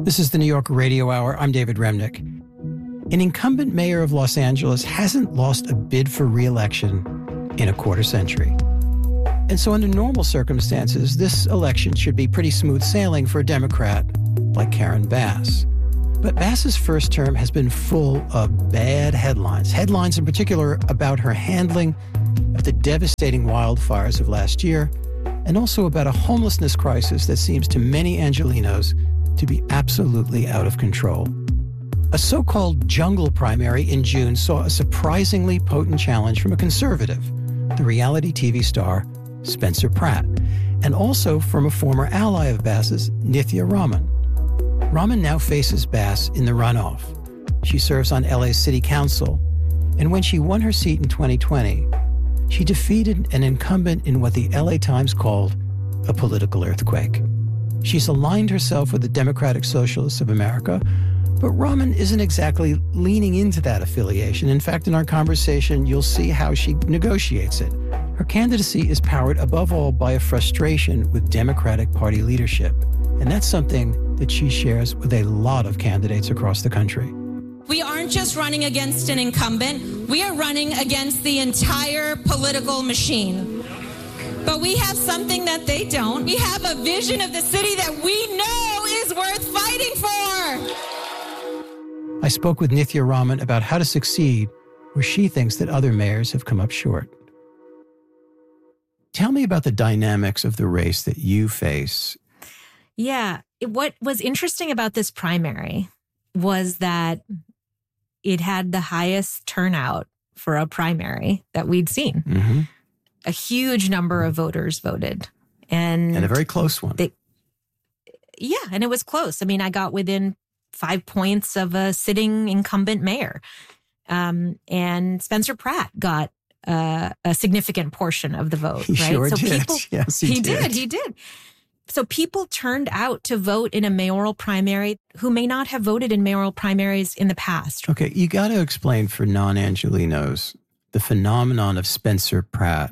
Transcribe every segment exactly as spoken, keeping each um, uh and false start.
This is the New York Radio Hour. I'm David Remnick. An incumbent mayor of Los Angeles hasn't lost a bid for re-election in a quarter century. And so under normal circumstances, this election should be pretty smooth sailing for a Democrat like Karen Bass. But Bass's first term has been full of bad headlines. Headlines in particular about her handling of the devastating wildfires of last year, and also about a homelessness crisis that seems to many Angelenos to be absolutely out of control. A so-called jungle primary in June saw a surprisingly potent challenge from a conservative, the reality T V star Spencer Pratt, and also from a former ally of Bass's, Nithya Raman. Raman now faces Bass in the runoff. She serves on L A's City Council, and when she won her seat in twenty twenty, she defeated an incumbent in what the L A Times called a political earthquake. She's aligned herself with the Democratic Socialists of America, but Raman isn't exactly leaning into that affiliation. In fact, in our conversation, you'll see how she negotiates it. Her candidacy is powered above all by a frustration with Democratic Party leadership, and that's something that she shares with a lot of candidates across the country. We aren't just running against an incumbent, we are running against the entire political machine. But we have something that they don't. We have a vision of the city that we know is worth fighting for. I spoke with Nithya Raman about how to succeed where she thinks that other mayors have come up short. Tell me about the dynamics of the race that you face. Yeah. What was interesting about this primary was that it had the highest turnout for a primary that we'd seen. Mm-hmm. A huge number of voters voted. And, and a very close one. They, yeah, and it was close. I mean, I got within five points of a sitting incumbent mayor. Um, and Spencer Pratt got uh, a significant portion of the vote, he right? Sure so did. people Yes, he, he did. did. He did. So people turned out to vote in a mayoral primary who may not have voted in mayoral primaries in the past. Okay, you got to explain for non-Angelenos the phenomenon of Spencer Pratt.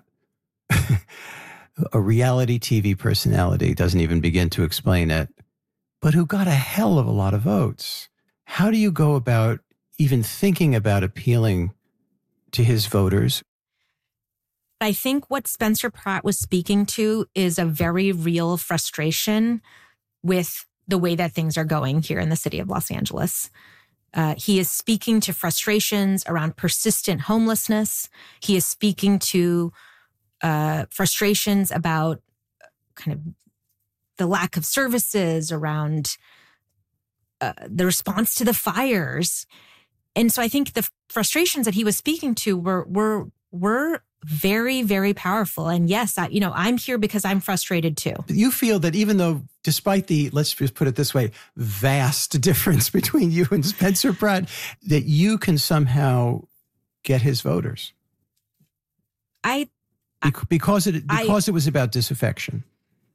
A reality T V personality, doesn't even begin to explain it, but who got a hell of a lot of votes. How do you go about even thinking about appealing to his voters? I think what Spencer Pratt was speaking to is a very real frustration with the way that things are going here in the city of Los Angeles. Uh, he is speaking to frustrations around persistent homelessness. He is speaking to uh, frustrations about kind of the lack of services around uh, the response to the fires. And so I think the frustrations that he was speaking to were were were very, very powerful. And yes, I, you know, I'm here because I'm frustrated too. You feel that even though, despite the, let's just put it this way, vast difference between you and Spencer Pratt, that you can somehow get his voters? I, because it because I, it was about disaffection.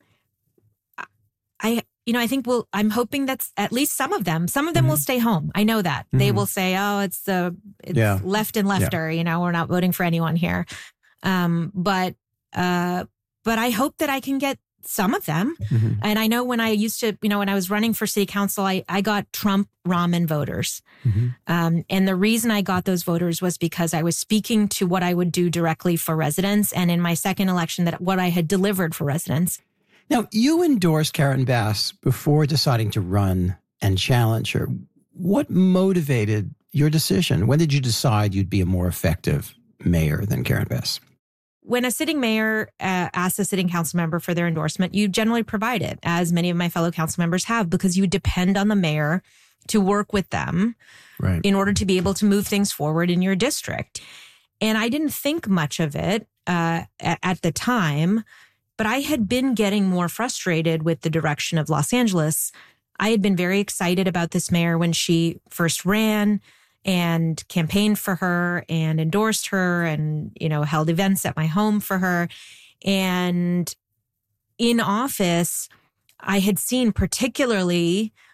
I, you know, I think we'll, I'm hoping that's at least some of them, some of them mm-hmm. will stay home. I know that. Mm-hmm. They will say, oh, it's the it's yeah. left and lefter, yeah. you know, we're not voting for anyone here. Um, but, uh, but I hope that I can get some of them. Mm-hmm. And I know when I used to, you know, when I was running for city council, I, I got Trump Raman voters. Mm-hmm. Um, and the reason I got those voters was because I was speaking to what I would do directly for residents. And in my second election, that what I had delivered for residents. Now, you endorsed Karen Bass before deciding to run and challenge her. What motivated your decision? When did you decide you'd be a more effective mayor than Karen Bass? When a sitting mayor uh, asks a sitting council member for their endorsement, you generally provide it, as many of my fellow council members have, because you depend on the mayor to work with them right. in order to be able to move things forward in your district. And I didn't think much of it uh, at, at the time, but I had been getting more frustrated with the direction of Los Angeles. I had been very excited about this mayor when she first ran and campaigned for her and endorsed her and, you know, held events at my home for her. And in office, I had seen particularly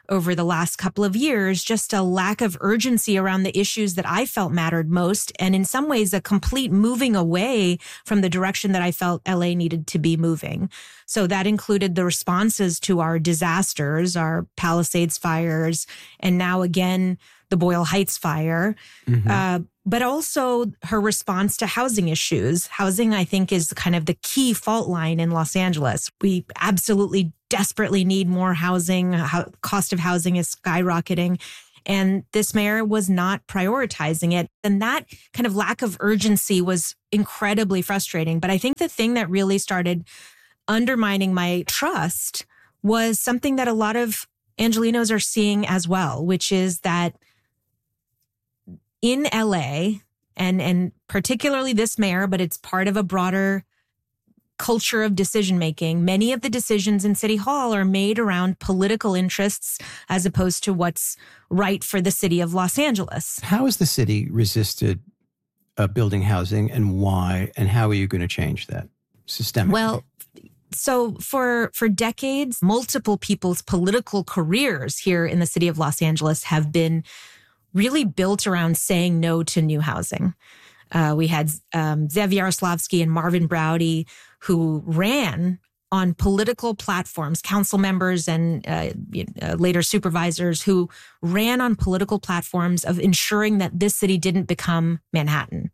over the last couple of years, just a lack of urgency around the issues that I felt mattered most. And in some ways, a complete moving away from the direction that I felt L A needed to be moving. So that included the responses to our disasters, our Palisades fires, and now again, the Boyle Heights fire. Mm-hmm. Uh, but also her response to housing issues. Housing, I think, is kind of the key fault line in Los Angeles. We absolutely desperately need more housing. How, cost of housing is skyrocketing. And this mayor was not prioritizing it. And that kind of lack of urgency was incredibly frustrating. But I think the thing that really started undermining my trust was something that a lot of Angelenos are seeing as well, which is that in L A, and, and particularly this mayor, but it's part of a broader culture of decision-making, many of the decisions in City Hall are made around political interests as opposed to what's right for the city of Los Angeles. How has the city resisted uh, building housing, and why, and how are you going to change that systemically? Well, so for for decades, multiple people's political careers here in the city of Los Angeles have been really built around saying no to new housing. Uh, we had um, Zev Yaroslavsky and Marvin Braude, who ran on political platforms, council members and uh, uh, later supervisors who ran on political platforms of ensuring that this city didn't become Manhattan,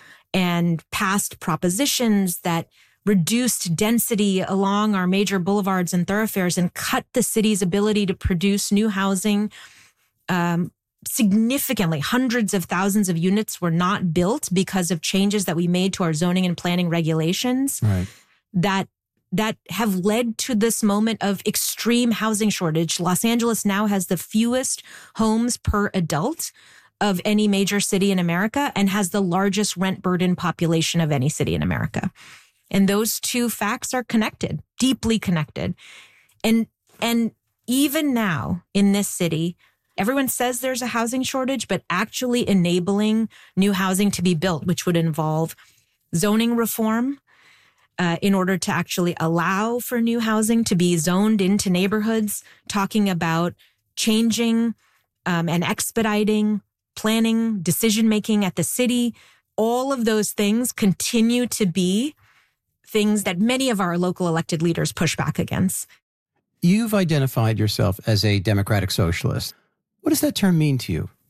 and passed propositions that reduced density along our major boulevards and thoroughfares and cut the city's ability to produce new housing um, significantly. Hundreds of thousands of units were not built because of changes that we made to our zoning and planning regulations right. that that have led to this moment of extreme housing shortage. Los Angeles now has the fewest homes per adult of any major city in America and has the largest rent burden population of any city in America. And those two facts are connected, deeply connected. And and even now in this city, everyone says there's a housing shortage, but actually enabling new housing to be built, which would involve zoning reform uh, in order to actually allow for new housing to be zoned into neighborhoods, talking about changing um, and expediting planning, decision-making at the city. All of those things continue to be things that many of our local elected leaders push back against. You've identified yourself as a democratic socialist. What does that term mean to you?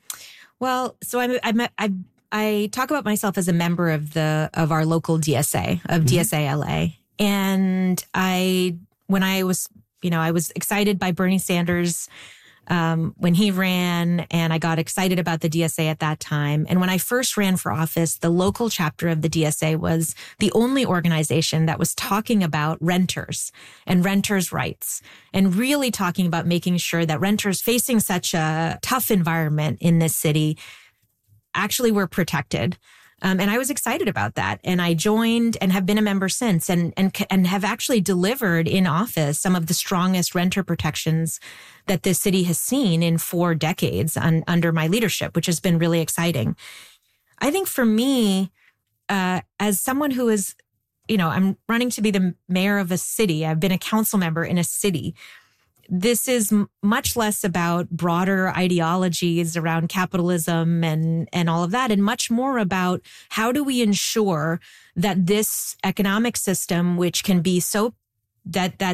Well, so I I I, I talk about myself as a member of the of our local D S A, of mm-hmm. D S A L A. And I, when I was, you know, I was excited by Bernie Sanders um, when he ran, and I got excited about the D S A at that time. And when I first ran for office, the local chapter of the D S A was the only organization that was talking about renters and renters' rights, and really talking about making sure that renters facing such a tough environment in this city actually were protected. Um, and I was excited about that. And I joined and have been a member since, and, and, and have actually delivered in office some of the strongest renter protections that this city has seen in four decades on, under my leadership, which has been really exciting. I think for me, uh, as someone who is, you know, I'm running to be the mayor of a city. I've been a council member in a city. This is m- much less about broader ideologies around capitalism and, and all of that, and much more about how do we ensure that this economic system, which can be so that that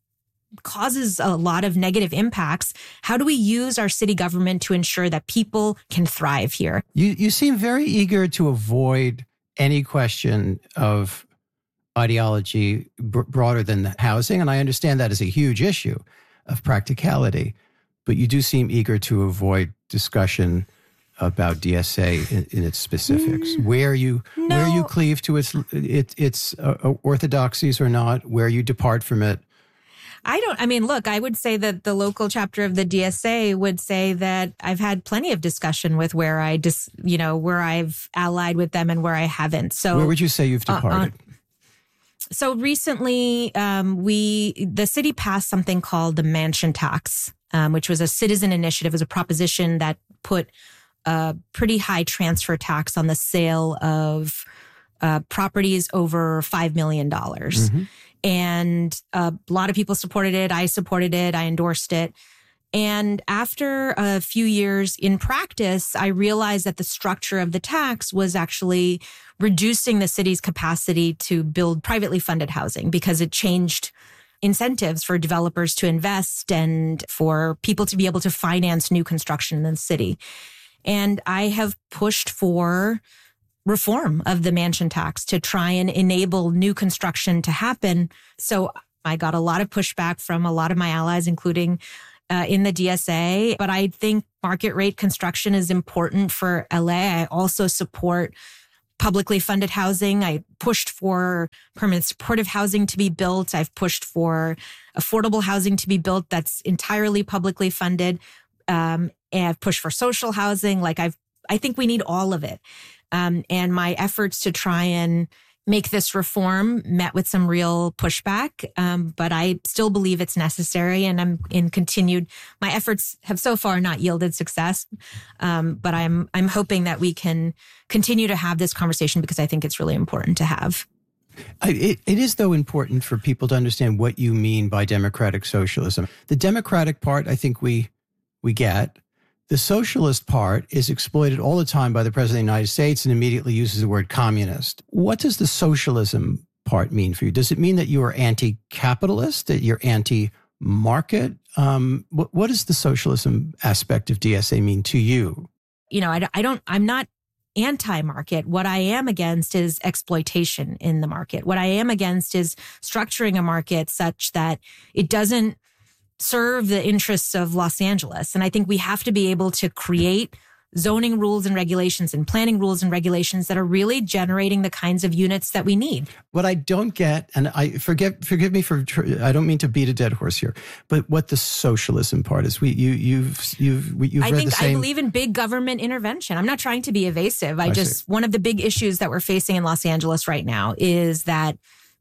causes a lot of negative impacts, how do we use our city government to ensure that people can thrive here? You you seem very eager to avoid any question of ideology b- broader than the housing, and I understand that is a huge issue of practicality, but you do seem eager to avoid discussion about D S A in, in its specifics. Mm, where you no. where you cleave to its it, its uh, orthodoxies or not, where you depart from it. I don't, I mean, look, I would say that the local chapter of the D S A would say that I've had plenty of discussion with where I just, you know, where I've allied with them and where I haven't. So where would you say you've departed? Uh, uh, So recently, um, we the city passed something called the mansion tax, um, which was a citizen initiative. It was a proposition that put a pretty high transfer tax on the sale of uh, properties over five million dollars. Mm-hmm. And a lot of people supported it. I supported it. I endorsed it. And after a few years in practice, I realized that the structure of the tax was actually reducing the city's capacity to build privately funded housing because it changed incentives for developers to invest and for people to be able to finance new construction in the city. And I have pushed for reform of the mansion tax to try and enable new construction to happen. So I got a lot of pushback from a lot of my allies, including uh, in the D S A. But I think market rate construction is important for L A. I also support publicly funded housing. I pushed for permanent supportive housing to be built. I've pushed for affordable housing to be built that's entirely publicly funded. Um, and I've pushed for social housing. Like I've, I think we need all of it. Um, and my efforts to try and make this reform met with some real pushback. Um, but I still believe it's necessary, and I'm in continued, my efforts have so far not yielded success. Um, but I'm, I'm hoping that we can continue to have this conversation because I think it's really important to have. I, it, it is, though, important for people to understand what you mean by democratic socialism. The democratic part, I think we, we get. The socialist part is exploited all the time by the President of the United States and immediately uses the word communist. What does the socialism part mean for you? Does it mean that you are anti-capitalist, that you're anti-market? Um, what, what does the socialism aspect of D S A mean to you? You know, I, I don't, I'm not anti-market. What I am against is exploitation in the market. What I am against is structuring a market such that it doesn't serve the interests of Los Angeles. And I think we have to be able to create zoning rules and regulations and planning rules and regulations that are really generating the kinds of units that we need. What I don't get, and I forgive forgive me for, I don't mean to beat a dead horse here, but what the socialism part is. We you you've you've you've I read think the same. I believe in big government intervention. I'm not trying to be evasive. I, I just see. One of the big issues that we're facing in Los Angeles right now is that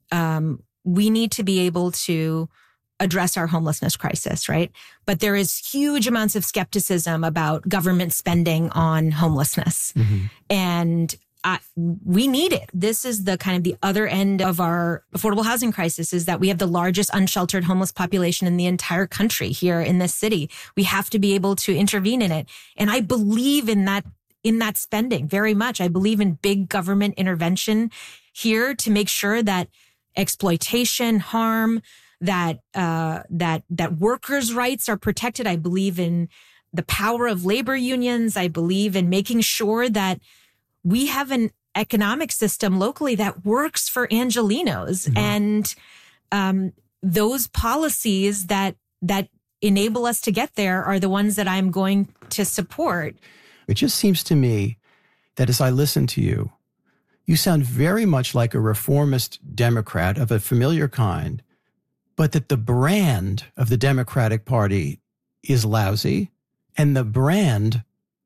um, we need to be able to address our homelessness crisis, right? But there is huge amounts of skepticism about government spending on homelessness. Mm-hmm. And I, we need it. This is the kind of the other end of our affordable housing crisis, is that we have the largest unsheltered homeless population in the entire country here in this city. We have to be able to intervene in it. And I believe in that, in that spending very much. I believe in big government intervention here to make sure that exploitation, harm, that uh, that that workers' rights are protected. I believe in the power of labor unions. I believe in making sure that we have an economic system locally that works for Angelenos. Mm-hmm. And um, those policies that that enable us to get there are the ones that I'm going to support. It just seems to me that as I listen to you, you sound very much like a reformist Democrat of a familiar kind, but that the brand of the Democratic Party is lousy and the brand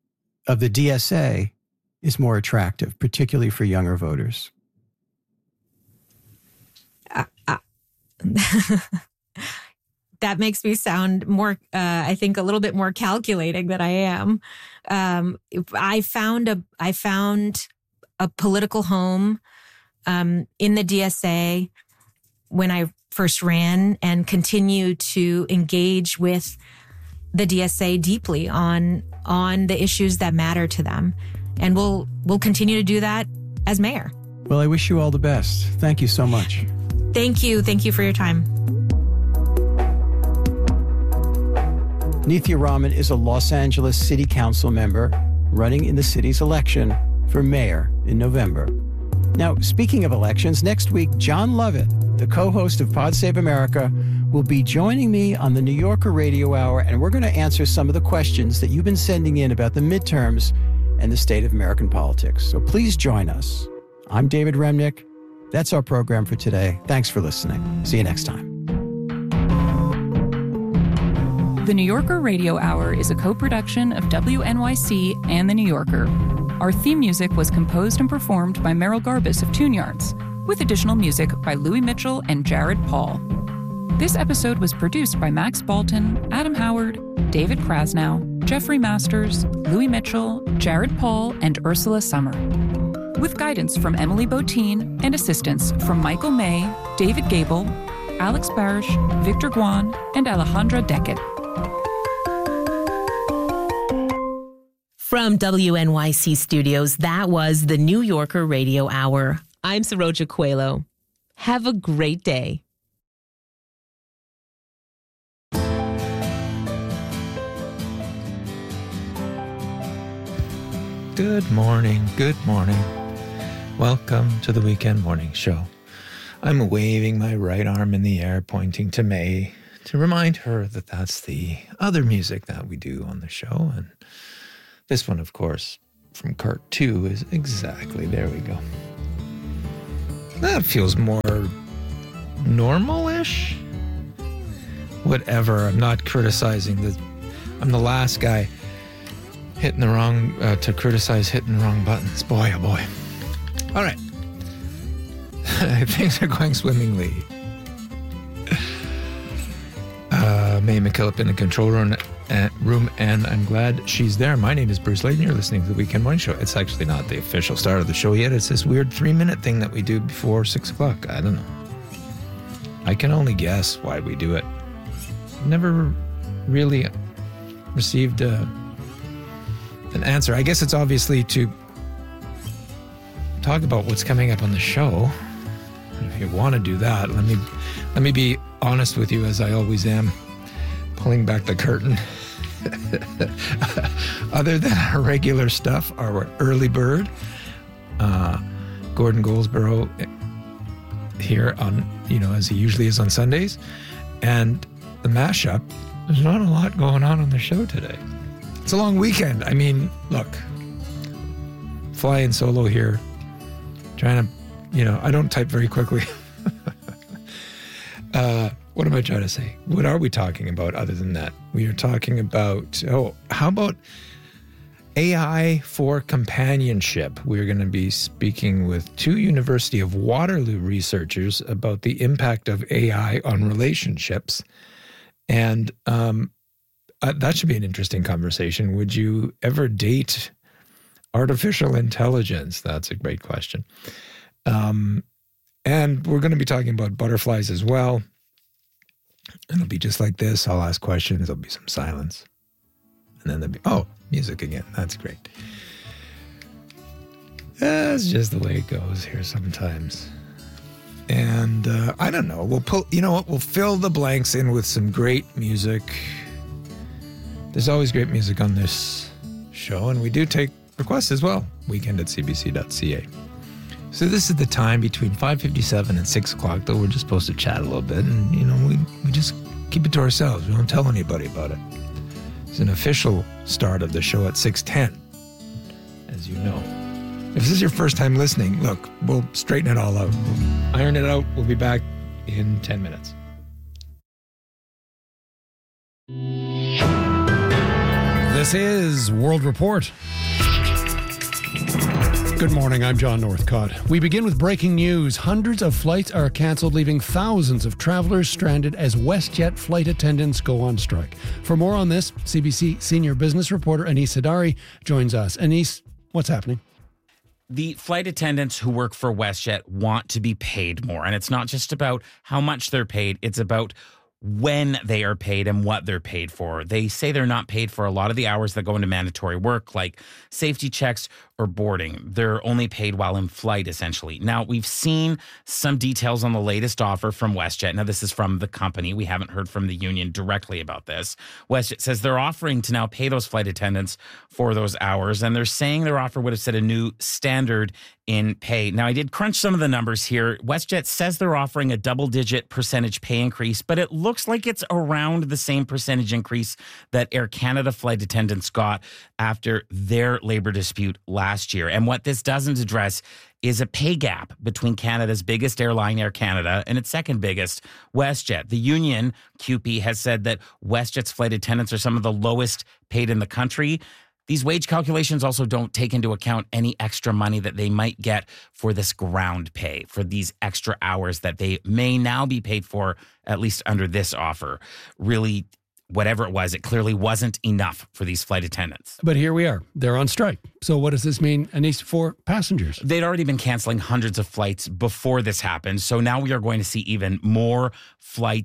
of the D S A is more attractive, particularly for younger voters. Uh, uh, that makes me sound more, uh, I think, a little bit more calculating than I am. Um, I found a, I found a political home um, in the D S A when I first ran, and continue to engage with the D S A deeply on on the issues that matter to them. And we'll we'll continue to do that as mayor. Well, I wish you all the best. Thank you so much. Thank you. Thank you for your time. Nithya Raman is a Los Angeles City Council member running in the city's election for mayor in November. Now, speaking of elections, next week, John Lovett, the co-host of Pod Save America, will be joining me on the New Yorker Radio Hour, and we're going to answer some of the questions that you've been sending in about the midterms and the state of American politics. So please join us. I'm David Remnick. That's our program for today. Thanks for listening. See you next time. The New Yorker Radio Hour is a co-production of W N Y C and The New Yorker. Our theme music was composed and performed by Merrill Garbus of Tune Yards, with additional music by Louis Mitchell and Jared Paul. This episode was produced by Max Balton, Adam Howard, David Krasnow, Jeffrey Masters, Louis Mitchell, Jared Paul, and Ursula Summer, with guidance from Emily Botine and assistance from Michael May, David Gable, Alex Barish, Victor Guan, and Alejandra Deckett. From W N Y C Studios, that was the New Yorker Radio Hour. I'm Saroja Coelho. Have a great day. Good morning, good morning. Welcome to the Weekend Morning Show. I'm waving my right arm in the air, pointing to May to remind her that that's the other music that we do on the show. And this one, of course, from Cart two is exactly, there we go. That feels more normal-ish. Whatever, I'm not criticizing the, I'm the last guy hitting the wrong, uh, to criticize hitting the wrong buttons. Boy, oh boy. All right. Things are going swimmingly. Uh, May McKillop in the control room, uh, room, and I'm glad she's there. My name is Bruce Layton. You're listening to the Weekend Morning Show. It's actually not the official start of the show yet. It's this weird three-minute thing that we do before six o'clock. I don't know. I can only guess why we do it. Never really received a... an answer. I guess it's obviously to talk about what's coming up on the show. If you want to do that, let me let me be honest with you, as I always am, pulling back the curtain. Other than our regular stuff, our early bird, uh, Gordon Goldsboro here on, you know, as he usually is on Sundays, and the mashup, there's not a lot going on on the show today. It's a long weekend. I mean, look, flying solo here, trying to, you know, I don't type very quickly. uh, what am I trying to say? What are we talking about other than that? We are talking about, oh, how about A I for companionship? We're going to be speaking with two University of Waterloo researchers about the impact of A I on relationships. And, um, Uh, that should be an interesting conversation. Would you ever date artificial intelligence? That's a great question. Um, and we're going to be talking about butterflies as well. And it'll be just like this. I'll ask questions. There'll be some silence. And then there'll be, oh, music again. That's great. That's just the way it goes here sometimes. And uh, I don't know. We'll pull, you know what? We'll fill the blanks in with some great music. There's always great music on this show, and we do take requests as well. Weekend at c b c dot c a. So this is the time between five fifty-seven and six o'clock, though we're just supposed to chat a little bit, and, you know, we, we just keep it to ourselves. We don't tell anybody about it. It's an official start of the show at six ten, as you know. If this is your first time listening, look, we'll straighten it all out. We'll iron it out. We'll be back in ten minutes. This is World Report. Good morning, I'm John Northcott. We begin with breaking news. Hundreds of flights are cancelled, leaving thousands of travelers stranded as WestJet flight attendants go on strike. For more on this, C B C senior business reporter Anis Sadari joins us. Anis, what's happening? The flight attendants who work for WestJet want to be paid more. And it's not just about how much they're paid, it's about when they are paid and what they're paid for. They say they're not paid for a lot of the hours that go into mandatory work, like safety checks or boarding. They're only paid while in flight, essentially. Now, we've seen some details on the latest offer from WestJet. Now, this is from the company. We haven't heard from the union directly about this. WestJet says they're offering to now pay those flight attendants for those hours, and they're saying their offer would have set a new standard in pay. Now, I did crunch some of the numbers here. WestJet says they're offering a double-digit percentage pay increase, but it looks like it's around the same percentage increase that Air Canada flight attendants got after their labor dispute last year. And what this doesn't address is a pay gap between Canada's biggest airline, Air Canada, and its second biggest, WestJet. The union, Q P, has said that WestJet's flight attendants are some of the lowest paid in the country. These wage calculations also don't take into account any extra money that they might get for this ground pay, for these extra hours that they may now be paid for, at least under this offer. Really, whatever it was, it clearly wasn't enough for these flight attendants. But here we are. They're on strike. So what does this mean, Anis, for passengers? They'd already been canceling hundreds of flights before this happened. So now we are going to see even more flights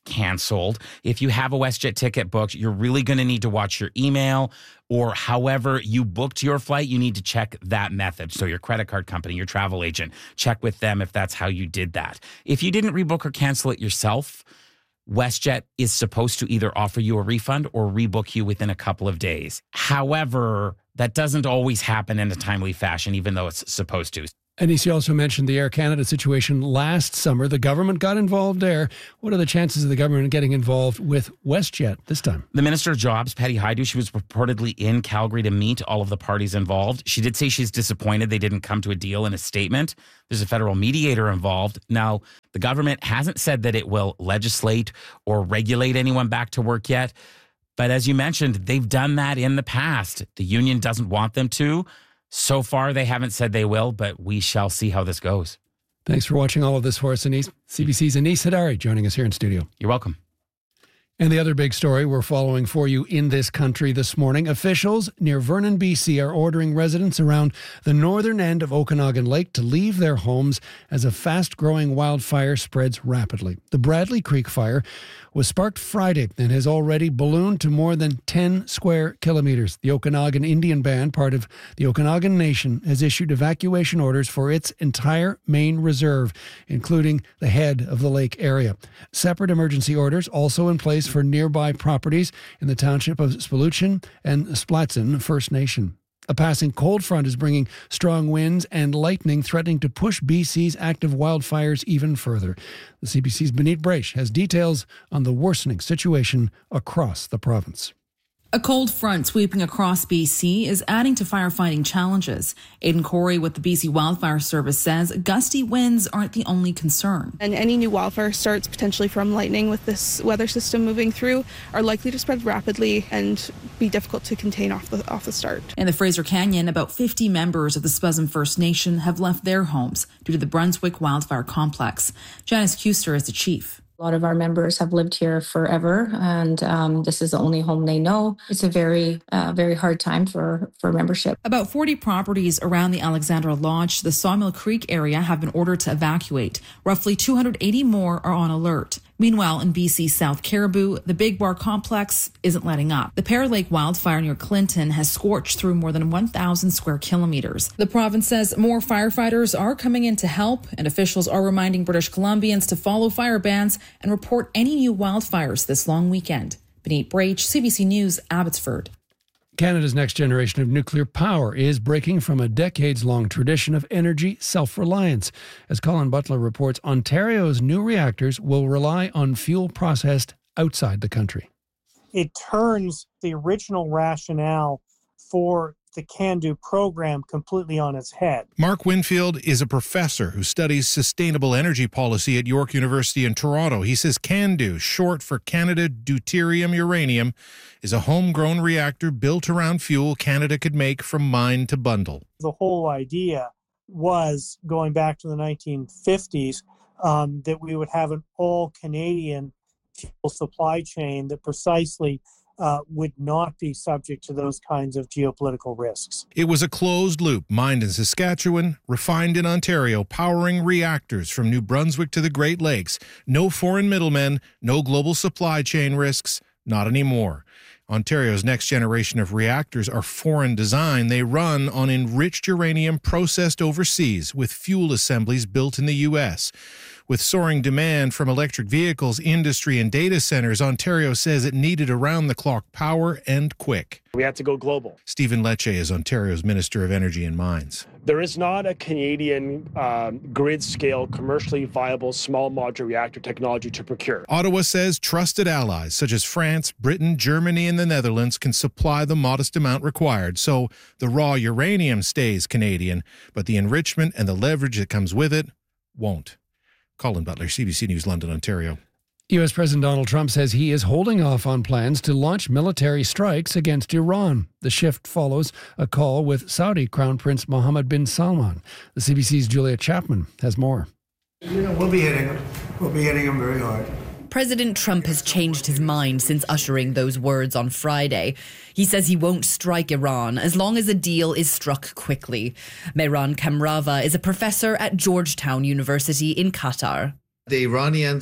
canceled. If you have a WestJet ticket booked, you're really going to need to watch your email, or however you booked your flight, you need to check that method. So your credit card company, your travel agent, check with them if that's how you did that. If you didn't rebook or cancel it yourself, WestJet is supposed to either offer you a refund or rebook you within a couple of days. However, that doesn't always happen in a timely fashion, even though it's supposed to. Anisi also mentioned the Air Canada situation last summer. The government got involved there. What are the chances of the government getting involved with WestJet this time? The Minister of Jobs, Patty Hajdu, she was reportedly in Calgary to meet all of the parties involved. She did say she's disappointed they didn't come to a deal in a statement. There's a federal mediator involved. Now, the government hasn't said that it will legislate or regulate anyone back to work yet. But as you mentioned, they've done that in the past. The union doesn't want them to. So far, they haven't said they will, but we shall see how this goes. Thanks for watching all of this for us, Anise. C B C's Anise Hadari joining us here in studio. You're welcome. And the other big story we're following for you in this country this morning, officials near Vernon, B C are ordering residents around the northern end of Okanagan Lake to leave their homes as a fast-growing wildfire spreads rapidly. The Bradley Creek fire was sparked Friday and has already ballooned to more than ten square kilometers. The Okanagan Indian Band, part of the Okanagan Nation, has issued evacuation orders for its entire main reserve, including the head of the lake area. Separate emergency orders also in place for nearby properties in the township of Spoluchin and Splatsin First Nation. A passing cold front is bringing strong winds and lightning, threatening to push B C's active wildfires even further. The C B C's Benit Braish has details on the worsening situation across the province. A cold front sweeping across B C is adding to firefighting challenges. Aidan Corey with the B C Wildfire Service says gusty winds aren't the only concern. And any new wildfire starts, potentially from lightning with this weather system moving through, are likely to spread rapidly and be difficult to contain off the off the start. In the Fraser Canyon, about fifty members of the Spuzin First Nation have left their homes due to the Brunswick Wildfire Complex. Janice Kuster is the chief. A lot of our members have lived here forever, and um, this is the only home they know. It's a very, uh, very hard time for, for membership. About forty properties around the Alexandra Lodge, the Sawmill Creek area, have been ordered to evacuate. Roughly two hundred eighty more are on alert. Meanwhile, in B C's South Caribou, the Big Bar Complex isn't letting up. The Pear Lake wildfire near Clinton has scorched through more than one thousand square kilometers. The province says more firefighters are coming in to help, and officials are reminding British Columbians to follow fire bans and report any new wildfires this long weekend. Benit Braish, C B C News, Abbotsford. Canada's next generation of nuclear power is breaking from a decades-long tradition of energy self-reliance. As Colin Butler reports, Ontario's new reactors will rely on fuel processed outside the country. It turns the original rationale for the CANDO program completely on its head. Mark Winfield is a professor who studies sustainable energy policy at York University in Toronto. He says CANDO, short for Canada Deuterium Uranium, is a homegrown reactor built around fuel Canada could make from mine to bundle. The whole idea was, going back to the nineteen fifties, um, that we would have an all-Canadian fuel supply chain that precisely Uh, would not be subject to those kinds of geopolitical risks. It was a closed loop, mined in Saskatchewan, refined in Ontario, powering reactors from New Brunswick to the Great Lakes. No foreign middlemen, no global supply chain risks, not anymore. Ontario's next generation of reactors are foreign design. They run on enriched uranium processed overseas with fuel assemblies built in the U S. With soaring demand from electric vehicles, industry, and data centers, Ontario says it needed around-the-clock power and quick. We had to go global. Stephen Lecce is Ontario's Minister of Energy and Mines. There is not a Canadian um, grid-scale, commercially viable small modular reactor technology to procure. Ottawa says trusted allies such as France, Britain, Germany, and the Netherlands can supply the modest amount required, so the raw uranium stays Canadian, but the enrichment and the leverage that comes with it won't. Colin Butler, C B C News, London, Ontario. U S President Donald Trump says he is holding off on plans to launch military strikes against Iran. The shift follows a call with Saudi Crown Prince Mohammed bin Salman. The C B C's Julia Chapman has more. You know, we'll be hitting him. We'll be hitting him very hard. President Trump has changed his mind since uttering those words on Friday. He says he won't strike Iran as long as a deal is struck quickly. Mehran Kamrava is a professor at Georgetown University in Qatar. The Iranians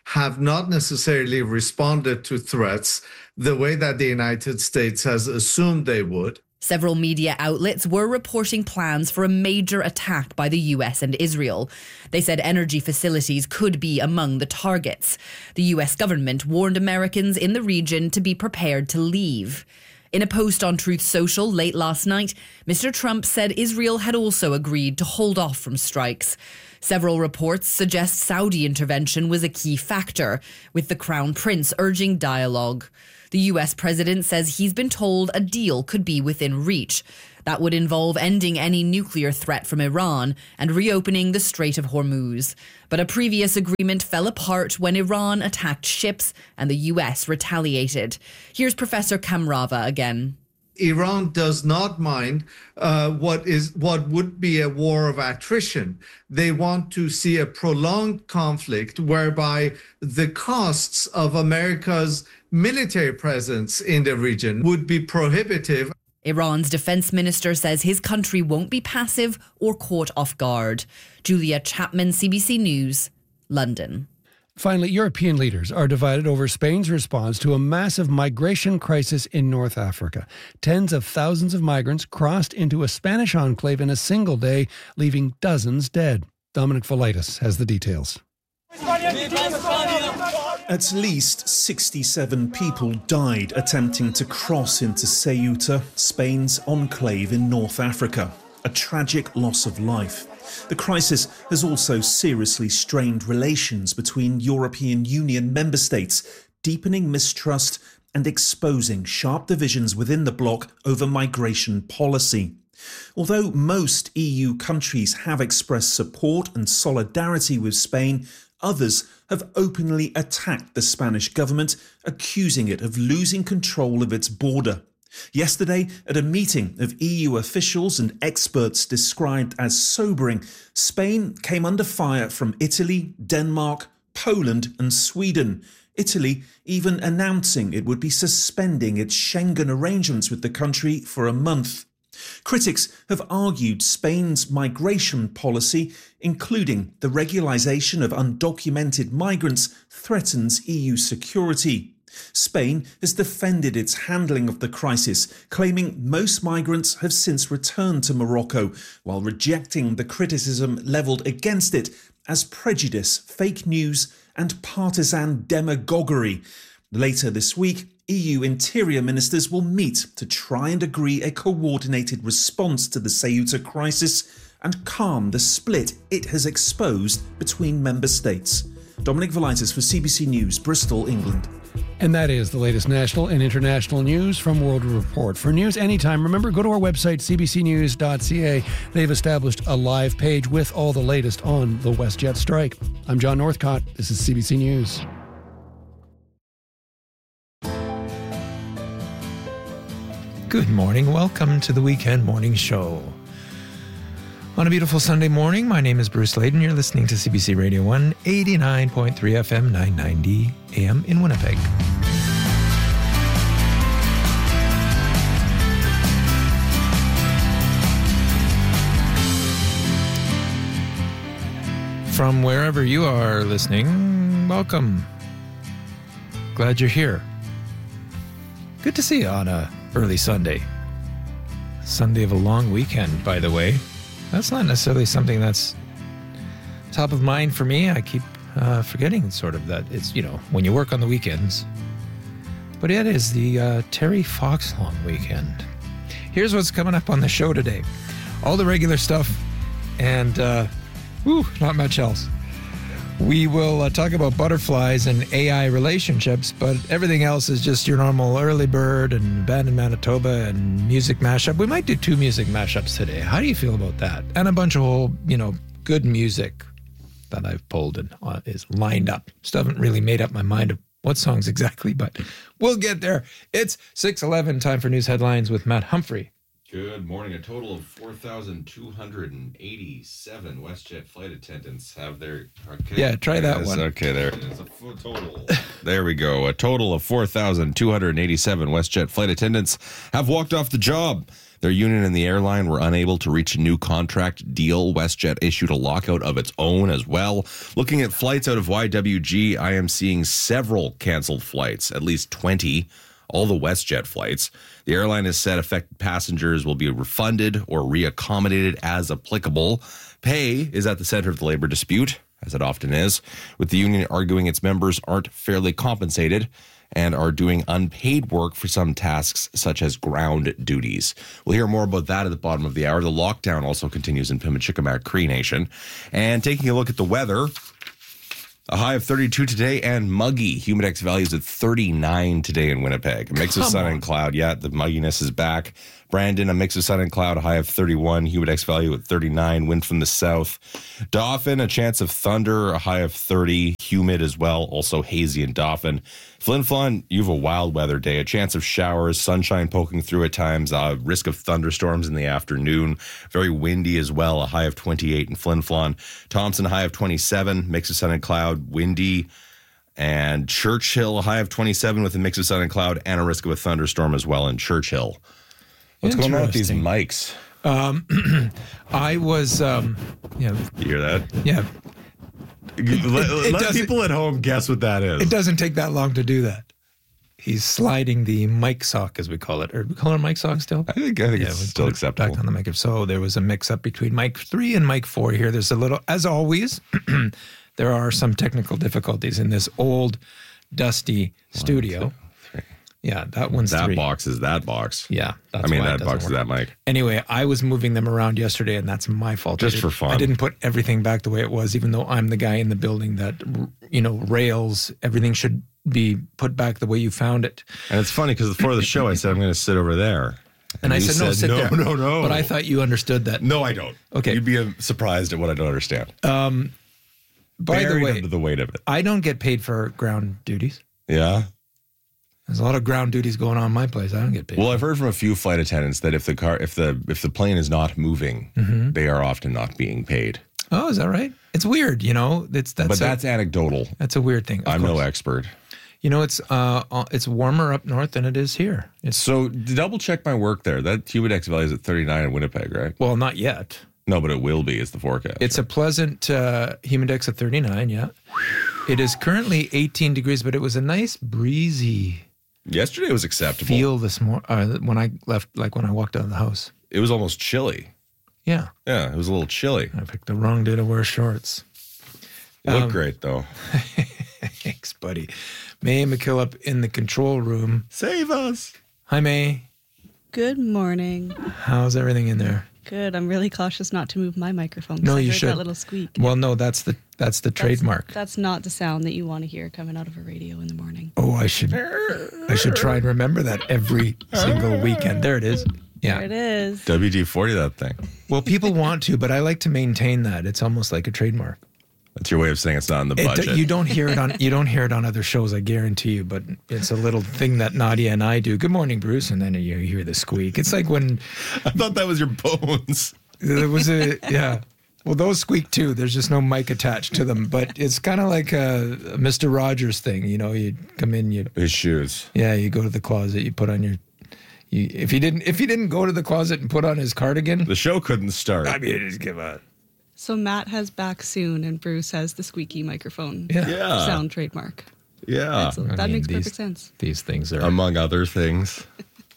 have not necessarily responded to threats the way that the United States has assumed they would. Several media outlets were reporting plans for a major attack by the U S and Israel. They said energy facilities could be among the targets. The U S government warned Americans in the region to be prepared to leave. In a post on Truth Social late last night, Mister Trump said Israel had also agreed to hold off from strikes. Several reports suggest Saudi intervention was a key factor, with the Crown Prince urging dialogue. The U S president says he's been told a deal could be within reach. That would involve ending any nuclear threat from Iran and reopening the Strait of Hormuz. But a previous agreement fell apart when Iran attacked ships and the U S retaliated. Here's Professor Kamrava again. Iran does not mind uh, what is what would be a war of attrition. They want to see a prolonged conflict whereby the costs of America's military presence in the region would be prohibitive. Iran's defense minister says his country won't be passive or caught off guard. Julia Chapman, C B C News, London. Finally, European leaders are divided over Spain's response to a massive migration crisis in North Africa. Tens of thousands of migrants crossed into a Spanish enclave in a single day, leaving dozens dead. Dominic Velitis has the details. At least sixty-seven people died attempting to cross into Ceuta, Spain's enclave in North Africa. A tragic loss of life. The crisis has also seriously strained relations between European Union member states, deepening mistrust and exposing sharp divisions within the bloc over migration policy. Although most E U countries have expressed support and solidarity with Spain, others have openly attacked the Spanish government, accusing it of losing control of its border. Yesterday, at a meeting of E U officials and experts described as sobering, Spain came under fire from Italy, Denmark, Poland and Sweden. Italy even announcing it would be suspending its Schengen arrangements with the country for a month. Critics have argued Spain's migration policy, including the regularization of undocumented migrants, threatens E U security. Spain has defended its handling of the crisis, claiming most migrants have since returned to Morocco, while rejecting the criticism levelled against it as prejudice, fake news and partisan demagoguery. Later this week, E U interior ministers will meet to try and agree a coordinated response to the Ceuta crisis and calm the split it has exposed between member states. Dominic Velitis for C B C News, Bristol, England. And that is the latest national and international news from World Report. For news anytime, remember, go to our website, c b c news dot c a. They've established a live page with all the latest on the WestJet strike. I'm John Northcott. This is C B C News. Good morning. Welcome to the Weekend Morning Show. On a beautiful Sunday morning, my name is Bruce Layden. You're listening to C B C Radio one, eighty-nine point three F M, nine ninety A M in Winnipeg. From wherever you are listening, welcome. Glad you're here. Good to see you on a early Sunday. Sunday of a long weekend, by the way. That's not necessarily something that's top of mind for me. I keep uh, forgetting sort of that it's, you know, when you work on the weekends. But it is the uh, Terry Fox long weekend. Here's what's coming up on the show today. All the regular stuff and, uh, whew, not much else. We will uh, talk about butterflies and A I relationships, but everything else is just your normal Early Bird and Abandoned Manitoba and music mashup. We might do two music mashups today. How do you feel about that? And a bunch of whole, you know, good music that I've pulled and uh, is lined up. Still haven't really made up my mind of what songs exactly, but we'll get there. It's six eleven, time for news headlines with Matt Humphrey. Good morning. A total of four thousand two hundred eighty-seven WestJet flight attendants have their... Okay. Yeah, try that Yes, one. Okay, there. It's a full total. There we go. A total of four thousand two hundred eighty-seven WestJet flight attendants have walked off the job. Their union and the airline were unable to reach a new contract deal. WestJet issued a lockout of its own as well. Looking at flights out of Y W G, I am seeing several canceled flights, at least twenty. All the WestJet flights. The airline has said affected passengers will be refunded or reaccommodated as applicable. Pay is at the center of the labor dispute, as it often is, with the union arguing its members aren't fairly compensated and are doing unpaid work for some tasks such as ground duties. We'll hear more about that at the bottom of the hour. The lockdown also continues in Pimachikamak Cree Nation. And taking a look at the weather, a high of thirty-two today and muggy. Humidex values at thirty-nine today in Winnipeg. A mix of Come sun on. and cloud. Yeah, the mugginess is back. Brandon, a mix of sun and cloud, a high of thirty-one. Humidex value at thirty-nine. Wind from the south. Dauphin, a chance of thunder, a high of thirty. Humid as well, also hazy in Dauphin. Flin Flon, you have a wild weather day. A chance of showers, sunshine poking through at times, uh, risk of thunderstorms in the afternoon. Very windy as well, a high of twenty-eight in Flin Flon. Thompson, a high of twenty-seven, mix of sun and cloud, windy. And Churchill, a high of twenty-seven with a mix of sun and cloud and a risk of a thunderstorm as well in Churchill. What's going on with these mics? Um, I was, um, yeah. You hear that? Yeah. Let, It let doesn't- people at home guess what that is. It doesn't take that long to do that. He's sliding the mic sock, as we call it. Or do we call it a mic sock still? I think, I think Yeah, it's we still put it acceptable. Back on the mic. So there was a mix up between mic three and mic four here. There's a little, as always, there are some technical difficulties in this old, dusty studio. Yeah, that one's That three. box is that box. Yeah. I that's mean, why it that doesn't box is work. that mic. Anyway, I was moving them around yesterday, and that's my fault. Just I for didn't- fun. I didn't put everything back the way it was, even though I'm the guy in the building that, you know, rails, everything should be put back the way you found it. And it's funny because before the show, I said, I'm going to sit over there. And, I you said, no, sit no, there. no, no. But I thought you understood that. No, I don't. Okay. You'd be uh, surprised at what I don't understand. Um, by the Buried way, under the weight of it. I don't get paid for ground duties. Yeah. There's a lot of ground duties going on in my place. I don't get paid. Well, I've heard from a few flight attendants that if the car, if the if the plane is not moving, Mhm. they are often not being paid. Oh, is that right? It's weird, you know. It's that's but a- that's anecdotal. That's a weird thing. of I'm no course. expert. You know, it's uh, uh, it's warmer up north than it is here. It's So double check my work there. That Humidex value is at thirty-nine in Winnipeg, right? well, not yet. No, but it will be. It's the forecast. It's a pleasant uh, humidex of thirty-nine. Yeah, it is currently eighteen degrees, but it was a nice breezy Yesterday was acceptable. feel this morning uh, when I left, like when I walked out of the house. It was almost chilly. Yeah, Yeah, it was a little chilly. I picked the wrong day to wear shorts. You look Um, great though. Thanks, buddy. May McKillop in the control room. Save us. Hi, May. Good morning. How's everything in there? Good. I'm really cautious not to move my microphone. 'cause No, I you heard should. That little squeak. Well, no, that's the that's the trademark. That's not the sound that you want to hear coming out of a radio in the morning. Oh, I should I should try and remember that every single weekend. There it is. Yeah. There it is. W D forty that thing. Well, people want to, but I like to maintain that. It's almost like a trademark. That's your way of saying it's not in the It- budget. you don't hear it on you don't hear it on other shows, I guarantee you. But it's a little thing that Nadia and I do. Good morning, Bruce, and then you hear the squeak. It's like when I thought that was your bones. There was a yeah. Well, those squeak too. There's just no mic attached to them, but it's kind of like a, a Mister Rogers thing. You know, you come in, you His shoes. yeah, you go to the closet, you put on your. You, if he didn't, if he didn't go to the closet and put on his cardigan, The show couldn't start. I mean, just give up. So Matt has back soon, and Bruce has the squeaky microphone Yeah. Yeah. sound trademark. Yeah. That's- that I mean, makes these- perfect sense. These things are. Among other things.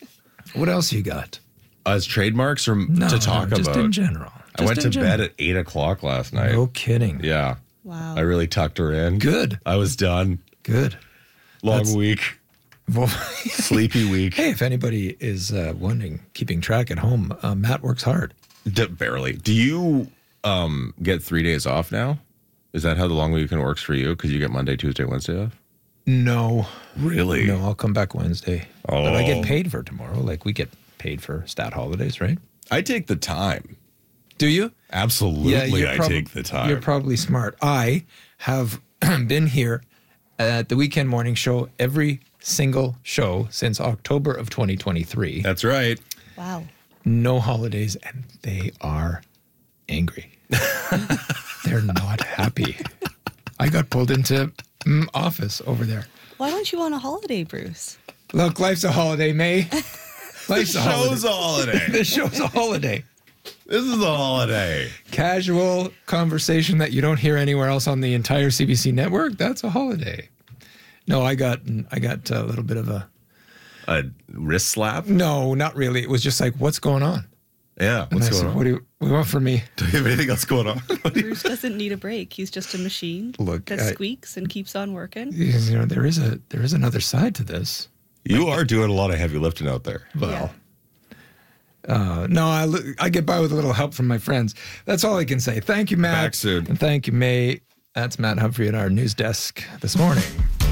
What else you got? As trademarks or No, to talk no, just about? in general. I went Just to in general. bed at eight o'clock last night. No kidding. Yeah. Wow. I really tucked her in. Good. I was done. Good. Long That's- week. Well, Sleepy week. hey, if anybody is uh, wondering, keeping track at home, uh, Matt works hard. D- barely. Do you um, get three days off now? Is that how the long weekend works for you? Because you get Monday, Tuesday, Wednesday off? No. Really? No, I'll come back Wednesday. Oh. But I get paid for tomorrow. Like we get paid for stat holidays, right? I take the time. Do you? Absolutely, you're I prob- take the time. You're probably smart. I have been here at the Weekend Morning Show every single show since October of twenty twenty-three. That's right. Wow. no holidays, and they are angry. They're not happy. I got pulled into mm, office over there. Why don't you want a holiday, Bruce? Look, life's a holiday, May. Life's The a holiday. show's a holiday. The show's a holiday. This is a holiday. Casual conversation that you don't hear anywhere else on the entire C B C network. That's a holiday. No, I got I got a little bit of a a wrist slap. No, not really. It was just like, what's going on? Yeah, And what's I going said, on? What do you, what do you want from me? Do you have anything else going on? Bruce doesn't need a break. He's just a machine Look, that I- squeaks and keeps on working. You know, there is a there is another side to this. You are doing a lot of heavy lifting out there. Well, uh, no, I, li- I get by with a little help from my friends. That's all I can say. Thank you, Matt. Back soon. And thank you, May. That's Matt Humphrey at our news desk this morning.